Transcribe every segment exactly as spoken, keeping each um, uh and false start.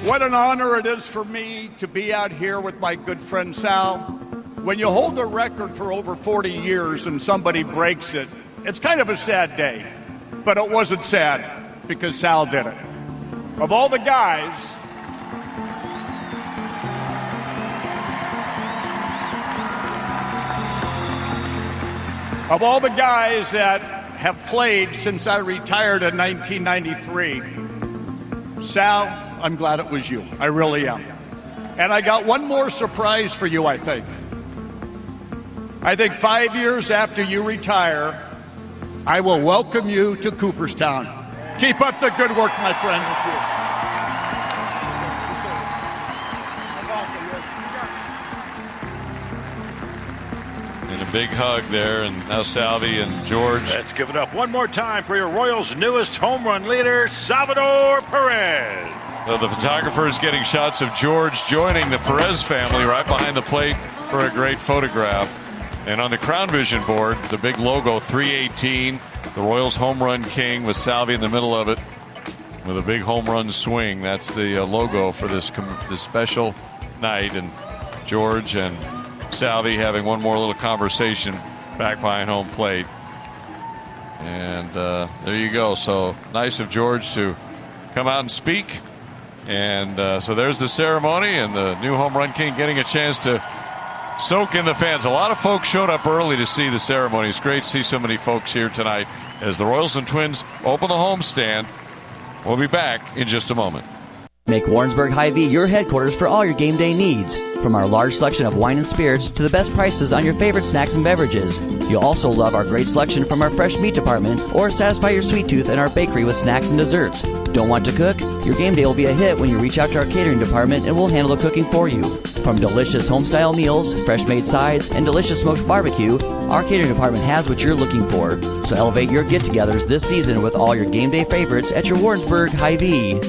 What an honor it is for me to be out here with my good friend Sal. When you hold a record for over forty years and somebody breaks it, it's kind of a sad day. But it wasn't sad because Sal did it. Of all the guys, of all the guys that have played since I retired in nineteen ninety-three, Sal, I'm glad it was you. I really am. And I got one more surprise for you, I think. I think five years after you retire, I will welcome you to Cooperstown. Keep up the good work, my friend. And a big hug there, and now Salvi and George. Let's give it up one more time for your Royals' newest home run leader, Salvador Perez. So the photographer's getting shots of George joining the Perez family right behind the plate for a great photograph. And on the Crown Vision board, the big logo, three eighteen, the Royals home run king with Salvi in the middle of it with a big home run swing. That's the uh, logo for this, this special night. And George and Salvi having one more little conversation back behind home plate. And uh, there you go. So nice of George to come out and speak. And uh, so there's the ceremony, and the new home run king getting a chance to soak in the fans. A lot of folks showed up early to see the ceremony. It's great to see so many folks here tonight as the Royals and Twins open the homestand. We'll be back in just a moment. Make Warrensburg Hy-Vee your headquarters for all your game day needs. From our large selection of wine and spirits to the best prices on your favorite snacks and beverages. You'll also love our great selection from our fresh meat department, or satisfy your sweet tooth in our bakery with snacks and desserts. Don't want to cook? Your game day will be a hit when you reach out to our catering department and we'll handle the cooking for you. From delicious home-style meals, fresh-made sides, and delicious smoked barbecue, our catering department has what you're looking for. So elevate your get-togethers this season with all your game day favorites at your Warrensburg Hy-Vee.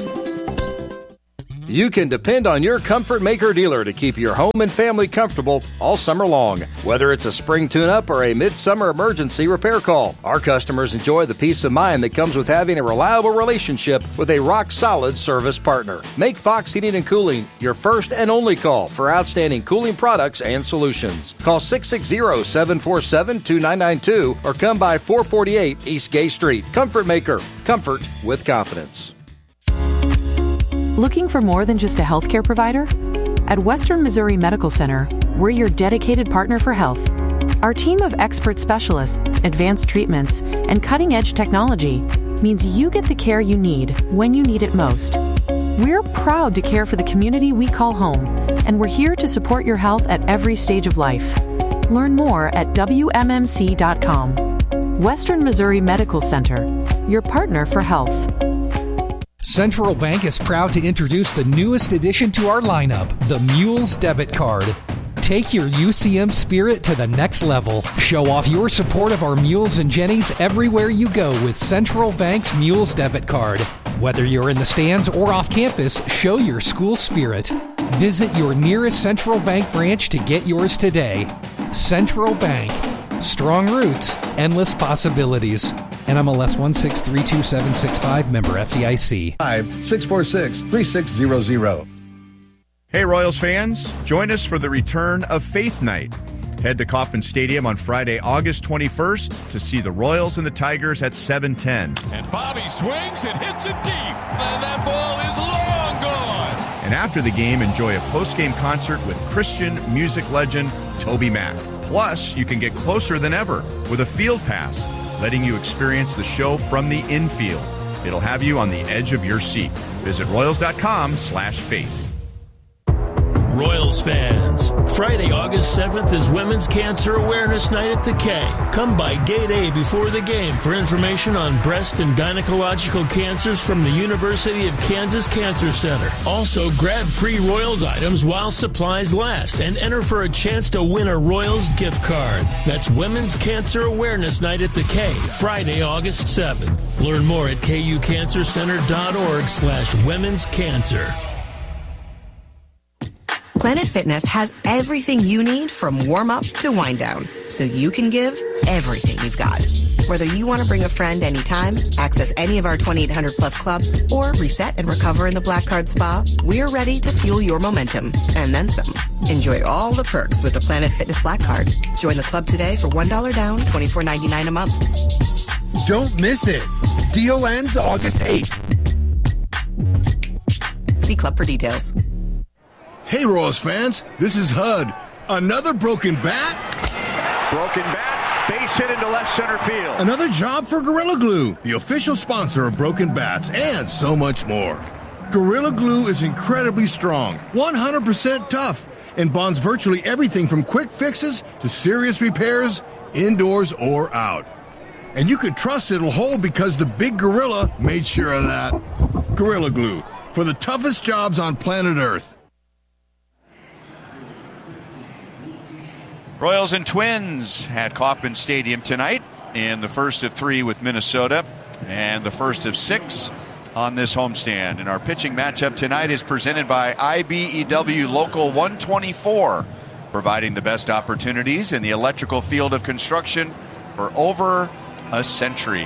You can depend on your Comfort Maker dealer to keep your home and family comfortable all summer long. Whether it's a spring tune-up or a midsummer emergency repair call, our customers enjoy the peace of mind that comes with having a reliable relationship with a rock-solid service partner. Make Fox Heating and Cooling your first and only call for outstanding cooling products and solutions. Call six six zero, seven four seven, two nine nine two or come by four forty-eight East Gay Street. Comfort Maker. Comfort with confidence. Looking for more than just a healthcare provider? At Western Missouri Medical Center, we're your dedicated partner for health. Our team of expert specialists, advanced treatments, and cutting-edge technology means you get the care you need when you need it most. We're proud to care for the community we call home, and we're here to support your health at every stage of life. Learn more at W M M C dot com. Western Missouri Medical Center, your partner for health. Central Bank is proud to introduce the newest addition to our lineup, the Mules Debit Card. Take your U C M spirit to the next level. Show off your support of our Mules and Jennies everywhere you go with Central Bank's Mules Debit Card. Whether you're in the stands or off campus, show your school spirit. Visit your nearest Central Bank branch to get yours today. Central Bank. Strong roots, endless possibilities. N M L S one six three two seven six five, member F D I C. six four six, three six zero zero. Hey Royals fans, join us for the return of Faith Night. Head to Kauffman Stadium on Friday, August twenty-first to see the Royals and the Tigers at seven ten. And Bobby swings and hits it deep, and that ball is long gone. And after the game, enjoy a post-game concert with Christian music legend Toby Mac. Plus, you can get closer than ever with a field pass, letting you experience the show from the infield. It'll have you on the edge of your seat. Visit Royals.com slash faith. Royals fans, Friday, August seventh is Women's Cancer Awareness Night at the K. Come by Gate A before the game for information on breast and gynecological cancers from the University of Kansas Cancer Center. Also, grab free Royals items while supplies last and enter for a chance to win a Royals gift card. That's Women's Cancer Awareness Night at the K, Friday, August seventh. Learn more at kucancercenter.org slash women's cancer. Planet Fitness has everything you need from warm-up to wind-down, so you can give everything you've got. Whether you want to bring a friend anytime, access any of our twenty-eight hundred plus clubs, or reset and recover in the Black Card Spa, we're ready to fuel your momentum and then some. Enjoy all the perks with the Planet Fitness Black Card. Join the club today for one dollar down, twenty-four ninety-nine a month. Don't miss it. Deal ends August eighth. See club for details. Hey, Royals fans, this is H U D. Another broken bat? Broken bat, base hit into left center field. Another job for Gorilla Glue, the official sponsor of Broken Bats, and so much more. Gorilla Glue is incredibly strong, one hundred percent tough, and bonds virtually everything from quick fixes to serious repairs, indoors or out. And you can trust it'll hold because the big gorilla made sure of that. Gorilla Glue, for the toughest jobs on planet Earth. Royals and Twins at Kauffman Stadium tonight in the first of three with Minnesota and the first of six on this homestand. And our pitching matchup tonight is presented by I B E W Local one twenty-four, providing the best opportunities in the electrical field of construction for over a century.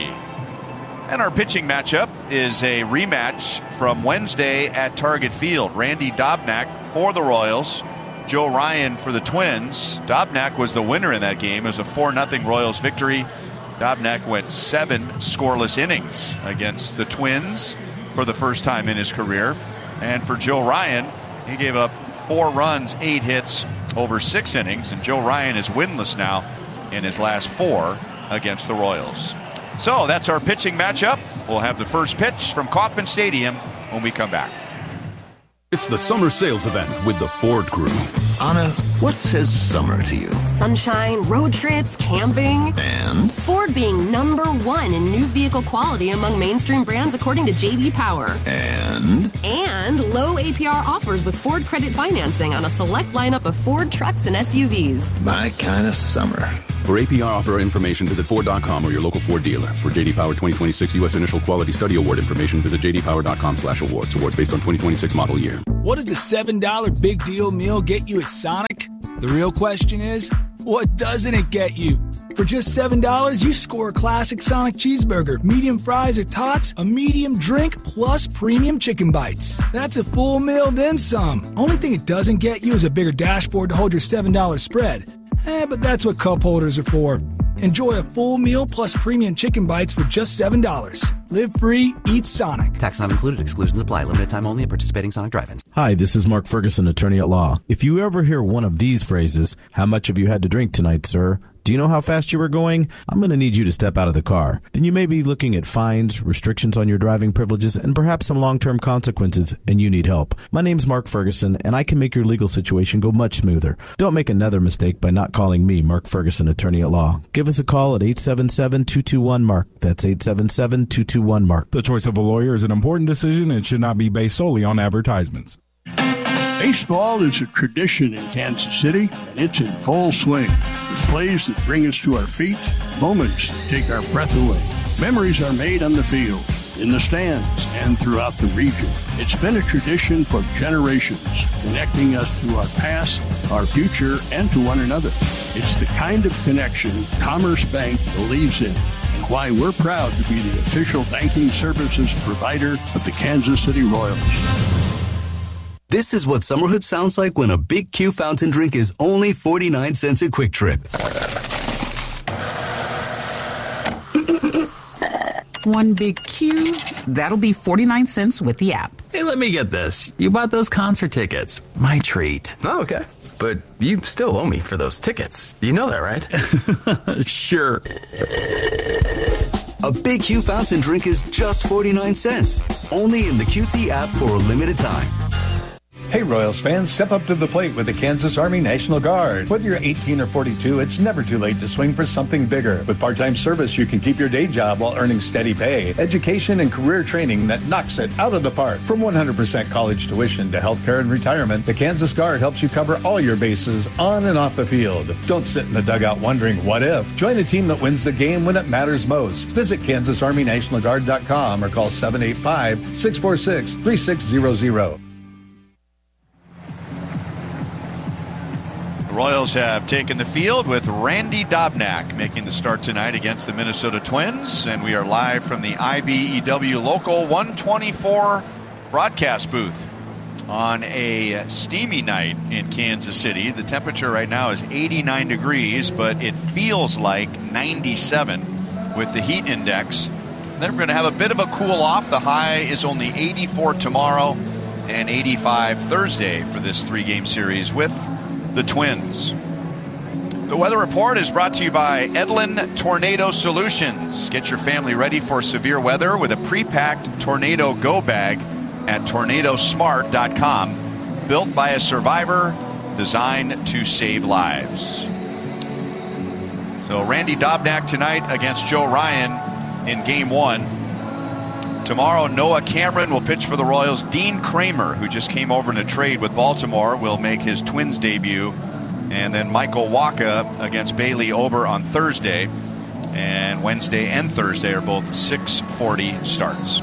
And our pitching matchup is a rematch from Wednesday at Target Field. Randy Dobnak for the Royals, Joe Ryan for the Twins. Dobnak was the winner in that game. It was a four nothing Royals victory. Dobnak went seven scoreless innings against the Twins for the first time in his career. And for Joe Ryan, he gave up four runs, eight hits over six innings. And Joe Ryan is winless now in his last four against the Royals. So that's our pitching matchup. We'll have the first pitch from Kauffman Stadium when we come back. It's the summer sales event with the Ford Crew. Anna, what says summer to you? Sunshine, road trips, camping. And? Ford being number one in new vehicle quality among mainstream brands according to J D Power. And? And low A P R offers with Ford credit financing on a select lineup of Ford trucks and S U Vs. My kind of summer. For A P R offer information, visit Ford dot com or your local Ford dealer. For J D Power twenty twenty-six U S Initial Quality Study Award information, visit J D Power dot com slash awards. Awards based on twenty twenty-six model year. What does the seven dollar big deal meal get you at Sonic? The real question is, what doesn't it get you? For just seven dollars, you score a classic Sonic cheeseburger, medium fries or tots, a medium drink, plus premium chicken bites. That's a full meal, then some. Only thing it doesn't get you is a bigger dashboard to hold your seven dollar spread. Eh, but that's what cup holders are for. Enjoy a full meal plus premium chicken bites for just seven dollars. Live free, eat Sonic. Tax not included. Exclusions apply. Limited time only at participating Sonic drive-ins. Hi, this is Mark Ferguson, attorney at law. If you ever hear one of these phrases, how much have you had to drink tonight, sir? Do you know how fast you were going? I'm going to need you to step out of the car. Then you may be looking at fines, restrictions on your driving privileges, and perhaps some long-term consequences, and you need help. My name's Mark Ferguson, and I can make your legal situation go much smoother. Don't make another mistake by not calling me, Mark Ferguson, attorney at law. Give us a call at eight seven seven, two two one, M A R K. That's eight seven seven, two two one, M A R K. The choice of a lawyer is an important decision and should not be based solely on advertisements. Baseball is a tradition in Kansas City, and it's in full swing. With plays that bring us to our feet, moments that take our breath away. Memories are made on the field, in the stands, and throughout the region. It's been a tradition for generations, connecting us to our past, our future, and to one another. It's the kind of connection Commerce Bank believes in, and why we're proud to be the official banking services provider of the Kansas City Royals. This is what summerhood sounds like when a Big Q fountain drink is only forty-nine cents at Quick Trip. One Big Q, that'll be forty-nine cents with the app. Hey, let me get this. You bought those concert tickets. My treat. Oh, okay. But you still owe me for those tickets. You know that, right? Sure. A Big Q fountain drink is just forty-nine cents. Only in the Q T app for a limited time. Hey Royals fans, step up to the plate with the Kansas Army National Guard. Whether you're eighteen or forty-two, it's never too late to swing for something bigger. With part-time service, you can keep your day job while earning steady pay, education, and career training that knocks it out of the park. From one hundred percent college tuition to healthcare and retirement, the Kansas Guard helps you cover all your bases on and off the field. Don't sit in the dugout wondering, what if? Join a team that wins the game when it matters most. Visit kansas army national guard dot com or call seven eight five, six four six, three six zero zero. Royals have taken the field with Randy Dobnak making the start tonight against the Minnesota Twins. And we are live from the I B E W Local one twenty-four broadcast booth on a steamy night in Kansas City. The temperature right now is eighty-nine degrees, but it feels like ninety-seven with the heat index. Then we're going to have a bit of a cool off. The high is only eighty-four tomorrow and eighty-five Thursday for this three-game series with the Twins. The weather report is brought to you by Edlin Tornado Solutions. Get your family ready for severe weather with a pre-packed Tornado Go bag at tornado smart dot com. Built by a survivor, designed to save lives. So Randy Dobnak tonight against Joe Ryan in game one. Tomorrow, Noah Cameron will pitch for the Royals. Dean Kramer, who just came over in a trade with Baltimore, will make his Twins debut. And then Michael Wacha against Bailey Ober on Thursday. And Wednesday and Thursday are both six forty starts.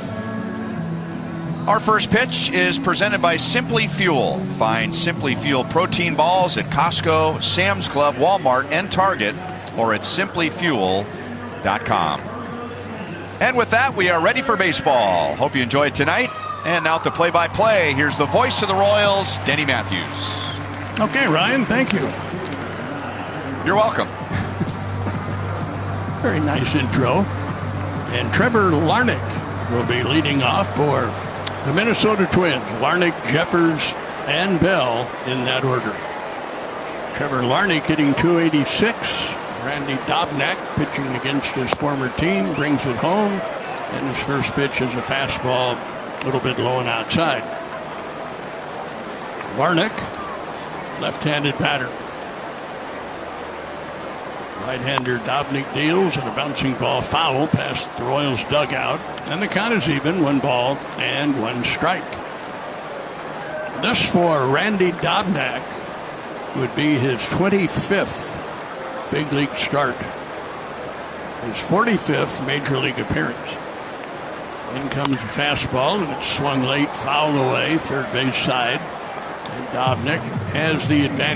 Our first pitch is presented by Simply Fuel. Find Simply Fuel protein balls at Costco, Sam's Club, Walmart, and Target, or at simply fuel dot com. And with that, we are ready for baseball. Hope you enjoyed tonight. And now to play-by-play, here's the voice of the Royals, Denny Matthews. Okay, Ryan, thank you. You're welcome. Very nice intro. And Trevor Larnach will be leading off for the Minnesota Twins. Larnach, Jeffers, and Bell in that order. Trevor Larnach hitting two eighty-six. Randy Dobnak pitching against his former team, brings it home, and his first pitch is a fastball, a little bit low and outside. Larnach, left-handed batter. Right-hander Dobnak deals, and a bouncing ball foul past the Royals dugout, and the count is even, one ball and one strike. This for Randy Dobnak would be his twenty-fifth big league start. His forty-fifth major league appearance. In comes a fastball, and it's swung late, fouled away, third base side. And Dobnak has the advantage.